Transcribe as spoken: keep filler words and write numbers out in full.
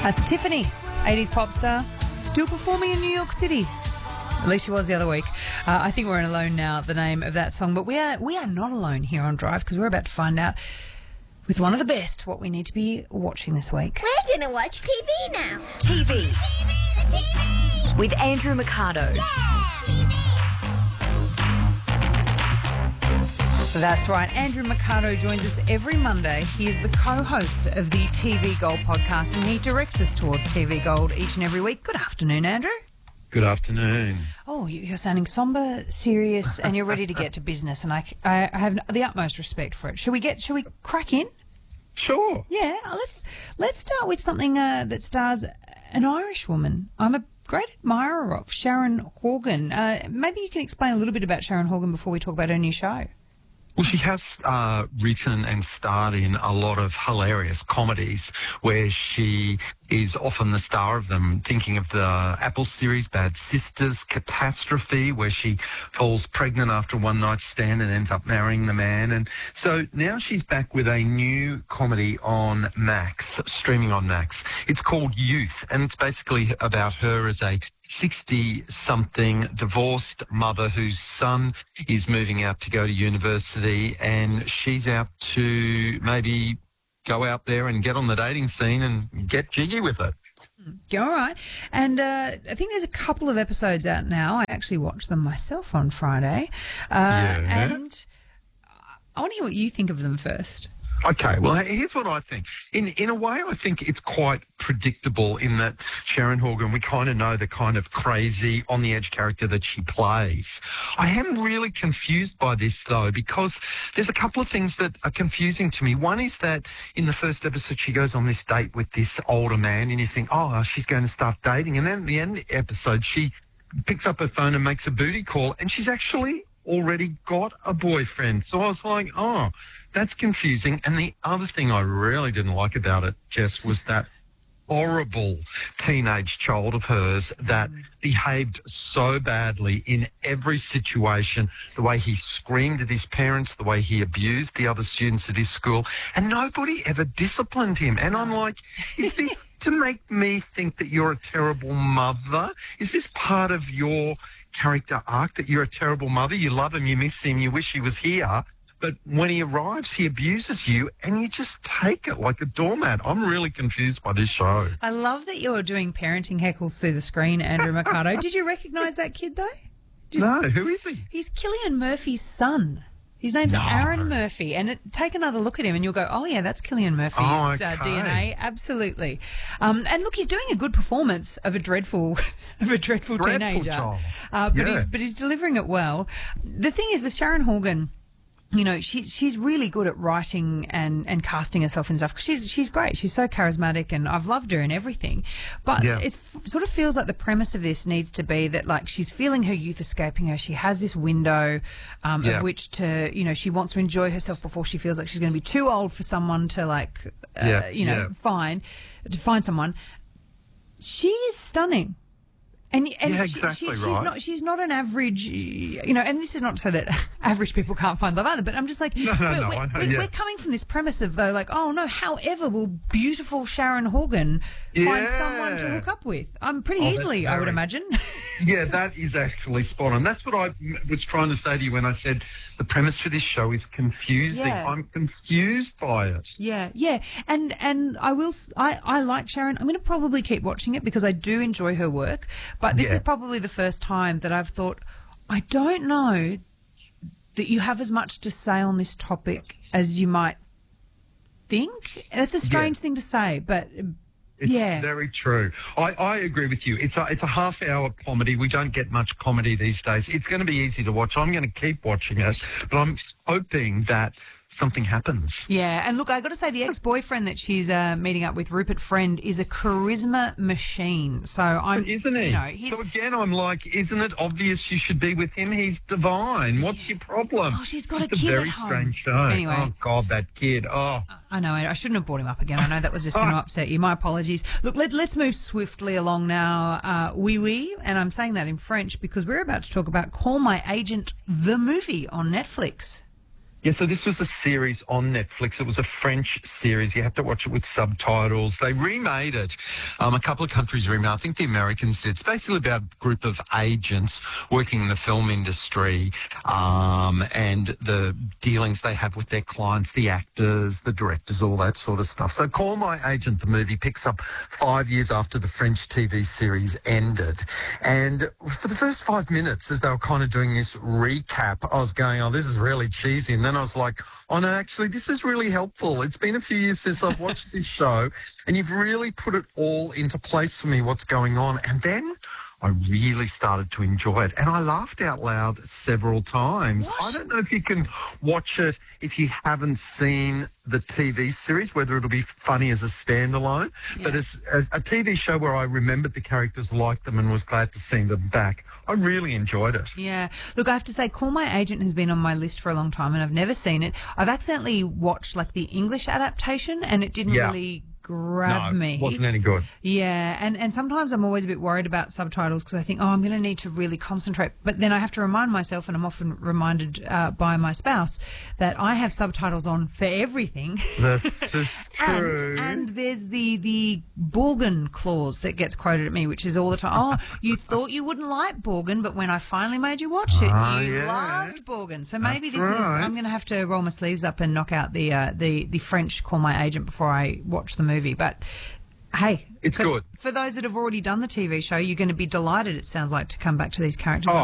That's Tiffany, eighties pop star, still performing in New York City. At least she was the other week. Uh, I think we're in Alone Now, the name of that song. But we are we are not alone here on Drive, because we're about to find out with one of the best what we need to be watching this week. We're going to watch T V now. T V. T V, the T V. With Andrew Mercado. Yeah. T V. That's right. Andrew Mercado joins us every Monday. He is the co-host of the T V Gold podcast, and he directs us towards T V Gold each and every week. Good afternoon, Andrew. Good afternoon. Oh, you're sounding somber, serious, and you're ready to get to business, and I, I have the utmost respect for it. Shall we get? Shall we crack in? Sure. Yeah. Let's let's start with something uh, that stars an Irish woman. I'm a great admirer of Sharon Horgan. Uh, maybe you can explain a little bit about Sharon Horgan before we talk about her new show. Well, she has uh, written and starred in a lot of hilarious comedies where she is often the star of them. Thinking of the Apple series Bad Sisters, Catastrophe, where she falls pregnant after a one-night stand and ends up marrying the man. And so now she's back with a new comedy on Max, streaming on Max. It's called Youth, and it's basically about her as a sixty-something divorced mother whose son is moving out to go to university, and she's out to maybe go out there and get on the dating scene and get jiggy with it. All right. And uh, I think there's a couple of episodes out now. I actually watched them myself on Friday. Uh, Yeah. And I want to hear what you think of them first. Okay, well, here's what I think. In in a way, I think it's quite predictable in that Sharon Horgan, we kind of know the kind of crazy, on-the-edge character that she plays. I am really confused by this, though, because there's a couple of things that are confusing to me. One is that in the first episode, she goes on this date with this older man, and you think, oh, she's going to start dating. And then at the end of the episode, she picks up her phone and makes a booty call, and she's actually already got a boyfriend. So I was like, oh, that's confusing. And the other thing I really didn't like about it, Jess, was that horrible teenage child of hers that behaved so badly in every situation, the way he screamed at his parents, the way he abused the other students at his school, and nobody ever disciplined him. And I'm like, is this to make me think that you're a terrible mother? Is this part of your character arc, that you're a terrible mother? You love him, you miss him, you wish he was here, but when he arrives, he abuses you, and you just take it like a doormat. I'm really confused by this show. I love that you're doing parenting heckles through the screen, Andrew Mercado. Did you recognise that kid, though? Just, No, who is he? He's Cillian Murphy's son. His name's No. Aaron Murphy, and it, take another look at him and you'll go, oh, yeah, that's Cillian Murphy's Oh, uh, okay. D N A. Absolutely. Um, and look, he's doing a good performance of a dreadful of a dreadful, Dreadful teenager. child. Uh, but, Yeah. he's, but he's delivering it well. The thing is, with Sharon Horgan, you know, she's she's really good at writing and, and casting herself and stuff. 'Cause she's she's great. She's so charismatic, and I've loved her and everything. But Yeah. it f- sort of feels like the premise of this needs to be that, like, she's feeling her youth escaping her. She has this window um, Yeah. of which to, you know, she wants to enjoy herself before she feels like she's going to be too old for someone to, like, uh, Yeah, you know, yeah. find to find someone. She is stunning. And, and Yeah, she- exactly she, she's right. not she's not an average, you know, and this is not to say that average people can't find love either, but I'm just like, No, no, we're, no, we're, I know, we're, yeah. we're coming from this premise of, though, like, oh no, however will beautiful Sharon Horgan find Yeah. someone to hook up with? Um, pretty Oh, that's easily, I would very- imagine. Yeah, that is actually spot on. That's what I was trying to say to you when I said the premise for this show is confusing. Yeah. I'm confused by it. Yeah, yeah, and and I will. s- I I like Sharon. I'm going to probably keep watching it because I do enjoy her work. But this Yeah. is probably the first time that I've thought, I don't know that you have as much to say on this topic as you might think. That's a strange Yeah. thing to say, but It's yeah, very true. I, I agree with you. It's a, it's a half-hour comedy. We don't get much comedy these days. It's going to be easy to watch. I'm going to keep watching it, but I'm hoping that something happens. yeah. And look, I got to say, the ex-boyfriend that she's uh, meeting up with, Rupert Friend, is a charisma machine. So I'm, Isn't he? You know, he's. So again, I'm like, isn't it obvious you should be with him? He's divine. What's your problem? Oh, she's got a Just kid a very at home. strange show. Anyway. Oh, God, that kid. Oh. I know, I shouldn't have brought him up again. I know that was just going to upset you. My apologies. Look, let, let's move swiftly along now. Uh, oui, oui, and I'm saying that in French because we're about to talk about Call My Agent, the movie on Netflix. Yeah, so this was a series on Netflix. It was a French series. You have to watch it with subtitles. They remade it. Um, a couple of countries remade it. I think the Americans did. It's basically about a group of agents working in the film industry um, and the dealings they have with their clients, the actors, the directors, all that sort of stuff. So Call My Agent, the movie, picks up five years after the French T V series ended. And for the first five minutes, as they were kind of doing this recap, I was going, oh, this is really cheesy. And then I was like, oh, no, actually, this is really helpful. It's been a few years since I've watched this show, and you've really put it all into place for me, what's going on. And then I really started to enjoy it, and I laughed out loud several times. What? I don't know if you can watch it if you haven't seen the T V series, whether it'll be funny as a standalone, Yeah. but as, as a T V show where I remembered the characters, liked them, and was glad to see them back, I really enjoyed it. Yeah. Look, I have to say, Call My Agent has been on my list for a long time and I've never seen it. I've accidentally watched like the English adaptation and it didn't Yeah. really grab no, me. wasn't any good. Yeah, and, and sometimes I'm always a bit worried about subtitles because I think, oh, I'm going to need to really concentrate. But then I have to remind myself, and I'm often reminded uh, by my spouse, that I have subtitles on for everything. This is true. And, and there's the, the Borgen clause that gets quoted at me, which is all the time, oh, you thought you wouldn't like Borgen, but when I finally made you watch it, Ah, you yeah. loved Borgen. So maybe That's this is, right. I'm going to have to roll my sleeves up and knock out the, uh, the, the French Call My Agent before I watch the movie. But hey, It's for, good. for those that have already done the T V show, you're going to be delighted, it sounds like, to come back to these characters. Oh,